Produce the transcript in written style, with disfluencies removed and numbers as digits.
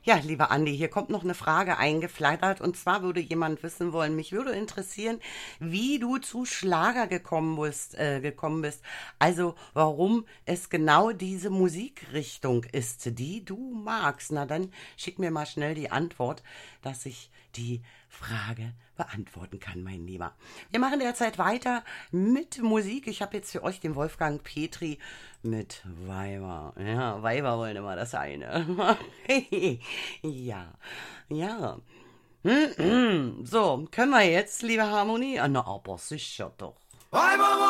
Ja, lieber Andi, hier kommt noch eine Frage eingeflattert. Und zwar würde jemand wissen wollen, mich würde interessieren, wie du zu Schlager gekommen bist. Also, warum es genau diese Musikrichtung ist, die du magst. Na, dann schick mir mal schnell die Antwort, dass ich die Frage beantworten kann, mein Lieber. Wir machen derzeit weiter mit Musik. Ich habe jetzt für euch den Wolfgang Petri mit Weiber. Ja, Weiber wollen immer das eine. Ja, ja. So, können wir jetzt, liebe Harmonie? Ah, na, aber sicher doch.